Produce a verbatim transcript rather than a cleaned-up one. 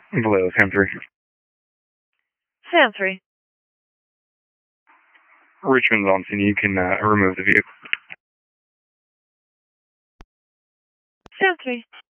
Below, Sam three. Sam three. Richmond's on scene. You can uh, remove the vehicle. Sam three.